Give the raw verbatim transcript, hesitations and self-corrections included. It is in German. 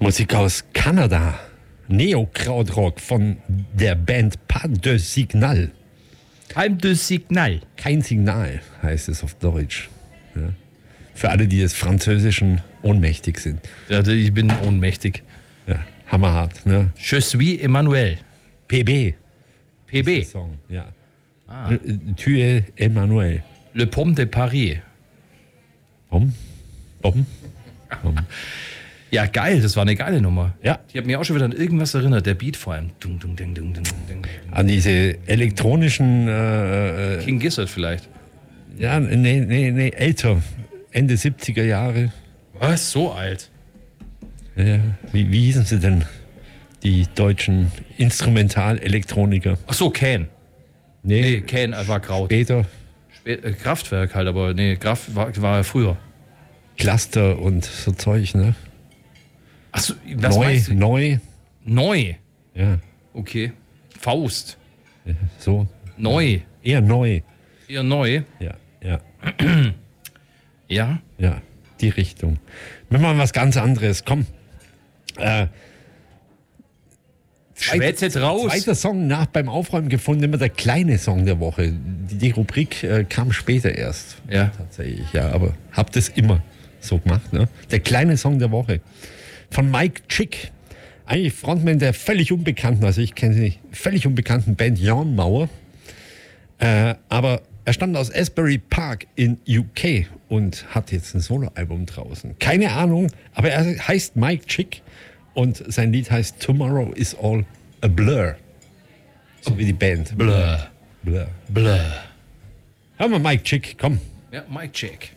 Musik aus Kanada. Neo-Krautrock von der Band Pas de Signal. Pas de Signal. Kein Signal heißt es auf Deutsch. Ja. Für alle, die des Französischen ohnmächtig sind. Ja, ich bin ohnmächtig. Ja, hammerhart. Ne? Je suis Emmanuel. P B. P B. Song, ja. Ah. Tu es Emmanuel. Le Pomme de Paris. Bom? Bom? Bom. Ja, geil, das war eine geile Nummer. Ja. Ich habe mich auch schon wieder an irgendwas erinnert, der Beat vor allem. Dung, dung, dung, dung, dung, dung. An diese elektronischen. Äh, King Gizzard vielleicht. Ja, nee, nee, nee, älter. Ende siebziger Jahre. Was? So alt? Ja, wie, wie hießen sie denn? Die deutschen Instrumental-Elektroniker. Ach so, Can. Nee, Nee, Can war Kraut. später Spä äh, Kraftwerk halt, aber nee, Kraft war, war früher. Cluster und so Zeug, ne? Achso, was neu, meinst du? neu. Neu. Ja, Okay. Faust. so. Neu. Eher neu. Eher neu. Ja, ja, Ja. ja, die Richtung. Wir machen was ganz anderes. Komm. Äh, Schwätz jetzt raus. Zweiter Song nach beim Aufräumen gefunden, immer der kleine Song der Woche. Die, die Rubrik äh, kam später erst. Ja. Tatsächlich, ja, aber hab das immer so gemacht. Ne? Der kleine Song der Woche. Von Mike Chick. Eigentlich Frontman der völlig unbekannten, also ich kenne sie nicht, völlig unbekannten Band Yarnmauer. Äh, aber er stammt aus Asbury Park in U K und hat jetzt ein Soloalbum draußen. Keine Ahnung, aber er heißt Mike Chick und sein Lied heißt Tomorrow is All a Blur. So wie die Band. Blur. Blur. Blur. Hör mal Mike Chick, komm. Ja, Mike Check.